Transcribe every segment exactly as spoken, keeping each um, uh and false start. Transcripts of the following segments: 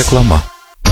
Reklama.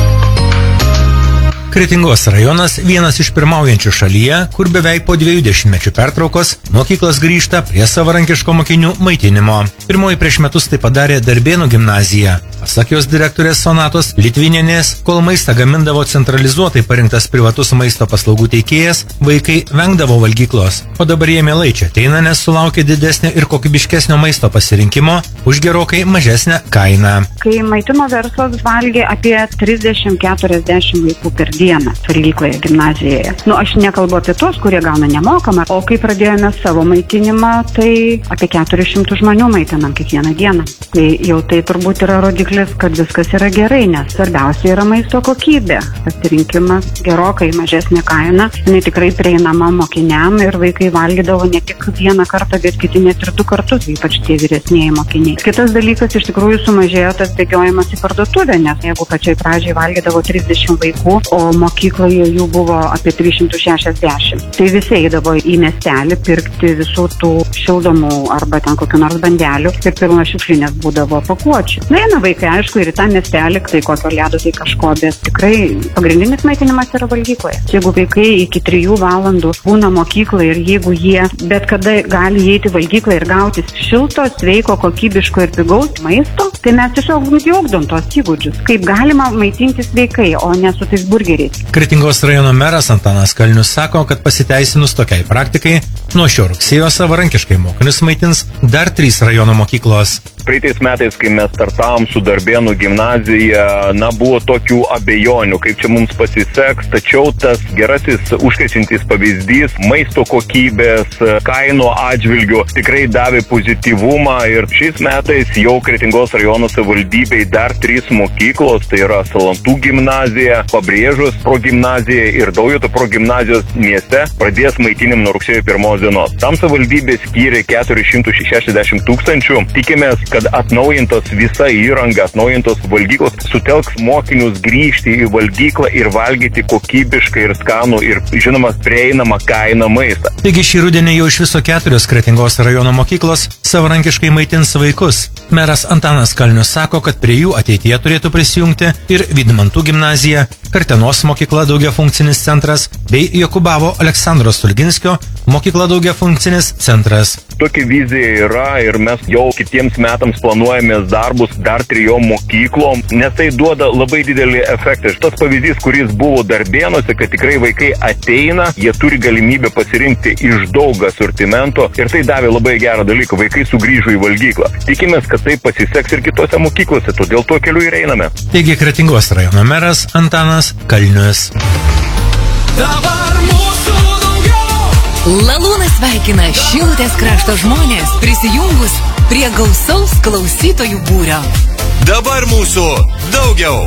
Kretingos rajonas vienas iš pirmaujančių šalyje, kur beveik po dviejų dešimtmečių pertraukos mokyklos grįžta prie savarankiško mokinių maitinimo. Pirmoji prieš metus tai padarė Darbėnų gimnazija. Pasak jos direktorės Sonatos Litvinienės, kol maistą gamindavo centralizuotai parinktas privatus maisto paslaugų teikėjas, vaikai vengdavo valgyklos. O dabar jie mielai čia ateina, nes sulaukia didesnio ir kokybiškesnio maisto pasirinkimo už gerokai mažesnę kainą. Kai maitino verslas valgė apie trisdešimt keturiasdešimt vaikų per dieną valgykloje gimnazijoje. Nu, aš nekalbu apie tos, kurie gauna nemokamą, o kai pradėjome savo maitinimą, tai apie keturis šimtus žmonių maitinam kiekvieną dieną. Tai jau tai turbūt yra rodiklis, kad viskas yra gerai, nes svarbiausia yra maisto kokybė. Pasirinkimas gerokai mažesnė kaina, jinai tikrai prieinama mokiniam ir vaikai valgydavo ne tik vieną kartą, bet kiti net ir du kartus, ypač tie vyresnieji mokiniai. Kitas dalykas, iš tikrųjų sumažėjo tas bėgiojimas į parduotuvę, nes jeigu pačiai pradžiai valgydavo trisdešimt vaikų, o mokykloje jų buvo apie tris šimtus šešiasdešimt. Tai visi eidavo į miestelį pirkti visų tų šildomų arba ten kokių nors bandelių ir pilna šiukšlinės būdavo pakuočių. Na, eina vaikai, aišku, ir į tą miestelį, tai kokio ledo, tai kažko, bet tikrai pagrindinis maitinimas yra valgykloje. Jeigu vaikai iki trijų valandų būna mokykloje ir jeigu jie bet kada gali įeiti valgyklą ir gauti šilto, sveiko, kokybiško ir pigaus maisto, tai mes tiesiog ugdom tos įgūdžius, kaip galima maitintis sveikai, o ne su tais burgeriais. Kretingos rajono meras Antanas Kalnius sako, kad pasiteisinus tokiai praktikai, nuo šio rugsėjo savarankiškai mokinius maitins dar trys rajono mokyklos. Praeitais metais, kai mes startavom su Darbėnų gimnazija, na, buvo tokių abejonių, kaip čia mums pasiseks, tačiau tas gerasis užkrečiantis pavyzdys maisto kokybės, kainų atžvilgių tikrai davė pozityvumą ir šiais metais jau Kretingos rajono savivaldybei dar trys mokyklos, tai yra Salantų gimnazija, Pabrėžos progimnazija ir Daujoto progimnazijos mieste pradės maitinimą nuo rugsėjo pirmos dienos. Tam savivaldybė skyrė keturis šimtus šešiasdešimt tūkstančių. Tikimės, kad atnaujintos visa įranga, atnaujintos valgyklos sutelks mokinius grįžti į valgyklą ir valgyti kokybišką ir skanų ir, žinoma, prieinamą kainą maistą. Taigi šį rudenį jau iš viso keturios Kretingos rajono mokyklos savarankiškai maitins vaikus. Meras Antanas Kalnius sako, kad prie jų ateityje turėtų prisijungti ir Vydmantų gimnazija, Kartenos mokykla daugiafunkcinis centras bei Jokubavo Aleksandro Stulginskio mokykla daugiafunkcinis centras. Tokia vizija yra ir mes jau kitiems metams planuojamės darbus dar trijom mokyklom, nes tai duoda labai didelį efektą. Šitas pavyzdys, kuris buvo Darbėnuose, kad tikrai vaikai ateina, jie turi galimybę pasirinkti iš daug asortimento ir tai davė labai gerą dalyką. Vaikai sugrįžo į valgyklą. Tikimės, kad tai pasiseks ir kitose mokyklose, todėl tuo keliu ir einame. Taigi Kretingos rajono meras Antanas Kalnius. Dabar mūsų daugiau! Lalūnas sveikina Šilutės krašto žmonės prisijungus prie gausaus klausytojų būrio. Dabar mūsų daugiau!